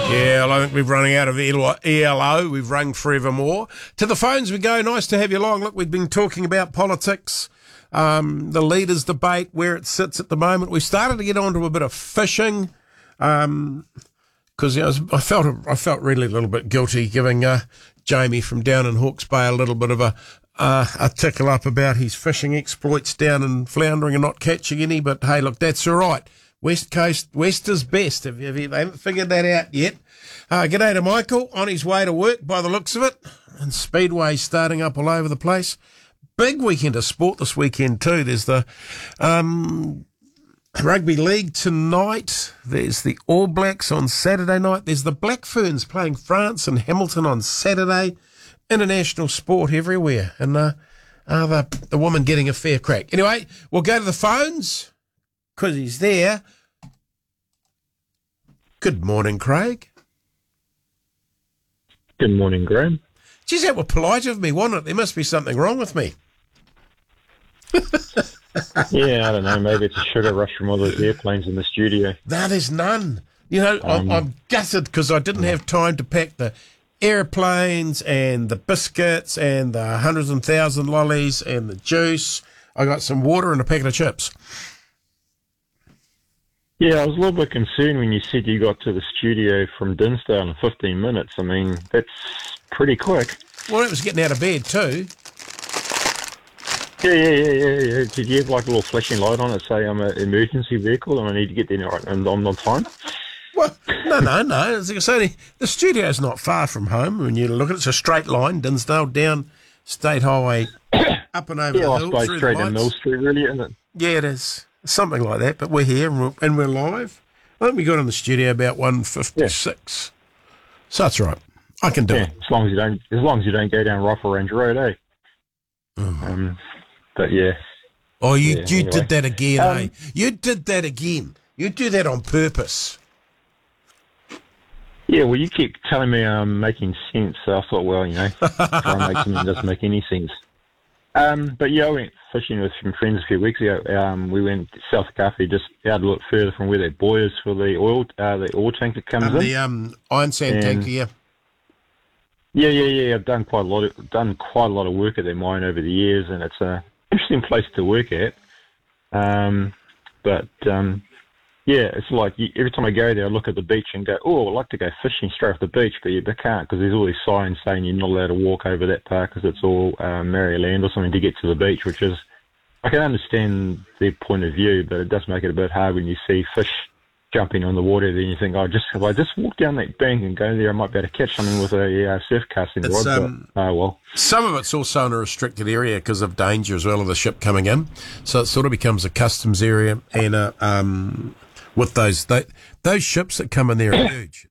Yeah, well, I think we're running out of ELO. We've rung forevermore. To the phones we go. Nice to have you along. Look, we've been talking about politics, the leaders' debate, where it sits at the moment. We've started to get onto a bit of fishing, because I felt really a little bit guilty giving Jamie from down in Hawke's Bay a little bit of a tickle up about his fishing exploits down in floundering and not catching any. But hey, look, that's all right. West Coast, West is best. If they haven't figured that out yet. G'day to Michael, on his way to work by the looks of it. And Speedway starting up all over the place. Big weekend of sport this weekend too. There's the Rugby League tonight. There's the All Blacks on Saturday night. There's the Black Ferns playing France and Hamilton on Saturday. International sport everywhere. And the woman getting a fair crack. Anyway, we'll go to the phones because he's there. Good morning, Craig. Good morning, Graham. Geez, that was polite of me, wasn't it? There must be something wrong with me. Yeah, I don't know. Maybe it's a sugar rush from all those airplanes in the studio. No, there's none. You know, I'm gutted because I didn't have time to pack the airplanes and the biscuits and the 100,000 lollies and the juice. I got some water and a packet of chips. Yeah, I was a little bit concerned when you said you got to the studio from Dinsdale in 15 minutes. I mean, that's pretty quick. Well, it was getting out of bed too. Yeah. Did you have like a little flashing light on it, say I'm an emergency vehicle and I need to get there and I'm on time? Well, no. As I say, the studio's not far from home. When you look at it, it's a straight line, Dinsdale down State Highway, up and over the hill. Yeah, I suppose straight in Mill Street, really, isn't it? Yeah, it is. Something like that, but we're here and we're live. I think we got in the studio about 1:56. So that's right. I can do it. As long as you don't go down Rifle Range Road, eh? But yeah. Oh, you anyway. did that again, eh? You did that again. You do that on purpose. Yeah, well, you keep telling me I'm making sense, so I thought, well, try and make something that doesn't make any sense. But yeah, I went fishing with some friends a few weeks ago. We went to South Caffey, just out a little further from where that buoy is for the oil tank that comes in. The iron sand tanker, yeah. Yeah. I've done quite a lot of work at their mine over the years, and it's an interesting place to work at. Yeah, it's like every time I go there, I look at the beach and go, oh, I'd like to go fishing straight off the beach, but you can't because there's all these signs saying you're not allowed to walk over that part because it's all Maori land or something to get to the beach, which is, I can understand their point of view, but it does make it a bit hard when you see fish jumping on the water. Then you think, if I just walk down that bank and go there, I might be able to catch something with a surf casting rod. Well. Some of it's also in a restricted area because of danger as well of the ship coming in. So it sort of becomes a customs area and with those ships that come in there are huge.